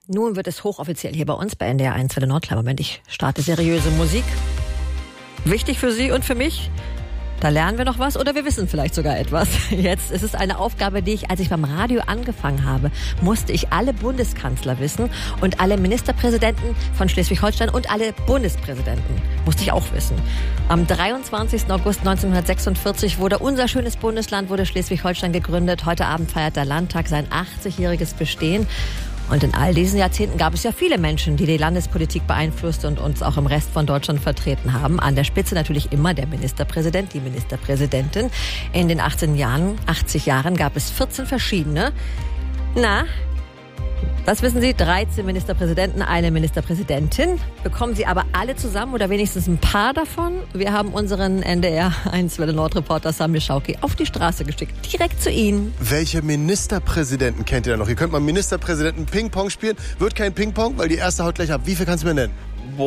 Nun wird es hochoffiziell hier bei uns bei NDR 1 für den Nordklar. Moment, ich starte seriöse Musik. Wichtig für Sie und für mich. Da lernen wir noch was oder wir wissen vielleicht sogar etwas. Jetzt ist es eine Aufgabe, als ich beim Radio angefangen habe, musste ich alle Bundeskanzler wissen und alle Ministerpräsidenten von Schleswig-Holstein und alle Bundespräsidenten musste ich auch wissen. Am 23. August 1946 wurde unser schönes Bundesland, Schleswig-Holstein gegründet. Heute Abend feiert der Landtag sein 80-jähriges Bestehen. Und in all diesen Jahrzehnten gab es ja viele Menschen, die die Landespolitik beeinflusst und uns auch im Rest von Deutschland vertreten haben. An der Spitze natürlich immer der Ministerpräsident, die Ministerpräsidentin. In den 80 Jahren gab es 14 verschiedene. Was wissen Sie? 13 Ministerpräsidenten, eine Ministerpräsidentin. Bekommen Sie aber alle zusammen oder wenigstens ein paar davon? Wir haben unseren NDR 1 Welle Nord-Reporter Samir Schauki auf die Straße geschickt. Direkt zu Ihnen. Welche Ministerpräsidenten kennt ihr da noch? Ihr könnt mal Ministerpräsidenten Ping-Pong spielen. Wird kein Ping-Pong, weil die erste haut gleich ab. Wie viel kannst du mir nennen?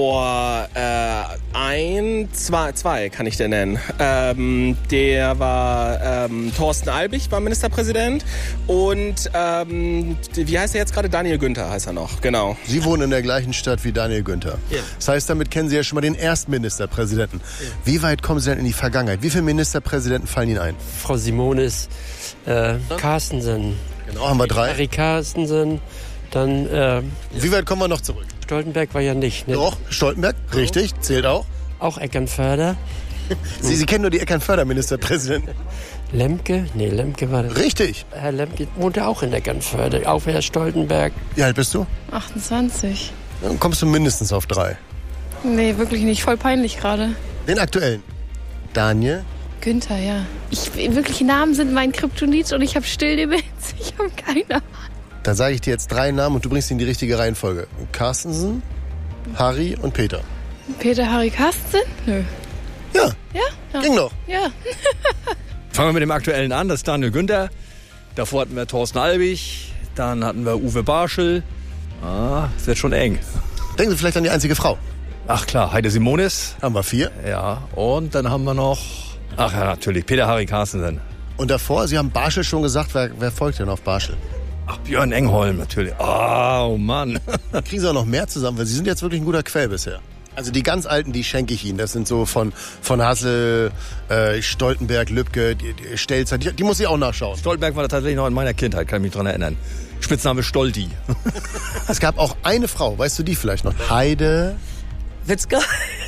Zwei kann ich dir nennen. Der war Thorsten Albig, war Ministerpräsident. Und wie heißt er jetzt gerade? Daniel Günther heißt er noch, genau. Sie wohnen in der gleichen Stadt wie Daniel Günther. Ja. Das heißt, damit kennen Sie ja schon mal den ersten Ministerpräsidenten. Ja. Wie weit kommen Sie denn in die Vergangenheit? Wie viele Ministerpräsidenten fallen Ihnen ein? Frau Simonis, Carstensen. Genau, haben wir 3. Harry Carstensen, dann... Wie weit kommen wir noch zurück? Stoltenberg war ja nicht, ne? Doch, Stoltenberg, richtig, zählt auch. Auch Eckernförder. Sie kennen nur die Eckernförder-Ministerpräsidenten. Lemke? Nee, Lemke war das. Richtig. Herr Lemke wohnte auch in Eckernförde, auch Herr Stoltenberg. Wie alt bist du? 28. Dann kommst du mindestens auf 3. Nee, wirklich nicht. Voll peinlich gerade. Den aktuellen. Daniel? Günther, ja. Wirkliche Namen sind mein Kryptonit und ich habe Stilldemenz. Ich habe keine Ahnung. Dann sage ich dir jetzt 3 Namen und du bringst ihn in die richtige Reihenfolge. Carstensen, Harry und Peter. Peter, Harry, Carstensen? Nö. Ja. Ja? Ging noch. Ja. Fangen wir mit dem Aktuellen an, das ist Daniel Günther. Davor hatten wir Thorsten Albig, dann hatten wir Uwe Barschel. Das wird schon eng. Denken Sie vielleicht an die einzige Frau. Ach klar, Heide Simonis. Haben wir 4. Ja, und dann haben wir noch, ach ja, natürlich, Peter Harry Carstensen. Und davor, Sie haben Barschel schon gesagt, wer folgt denn auf Barschel? Ach, Björn Engholm natürlich. Oh Mann. Kriegen Sie auch noch mehr zusammen, weil Sie sind jetzt wirklich ein guter Quell bisher. Also die ganz Alten, die schenke ich Ihnen. Das sind so von Hassel, Stoltenberg, Lübke, Stelzer. Die muss ich auch nachschauen. Stoltenberg war tatsächlich noch in meiner Kindheit, kann ich mich dran erinnern. Spitzname Stolti. Es gab auch eine Frau, weißt du die vielleicht noch? Heide Witzka?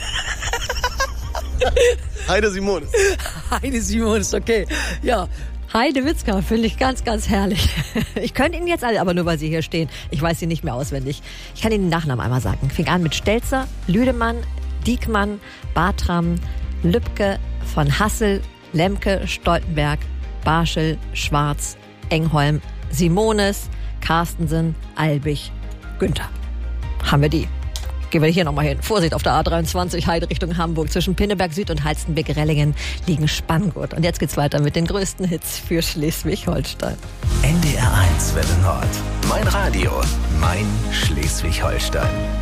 Heide Simonis. Heide Simonis, okay. Ja. Heide Witzka, finde ich ganz, ganz herrlich. Ich könnte Ihnen jetzt alle, aber nur weil Sie hier stehen. Ich weiß sie nicht mehr auswendig. Ich kann Ihnen den Nachnamen einmal sagen. Fing an mit Stelzer, Lüdemann, Diekmann, Bartram, Lübke, von Hassel, Lemke, Stoltenberg, Barschel, Schwarz, Engholm, Simonis, Carstensen, Albig, Günther. Haben wir die. Gehen wir hier nochmal hin. Vorsicht auf der A23, Heide Richtung Hamburg. Zwischen Pinneberg Süd und Halstenbek-Rellingen liegen Spanngurt. Und jetzt geht's weiter mit den größten Hits für Schleswig-Holstein. NDR 1 Welle Nord. Mein Radio, mein Schleswig-Holstein.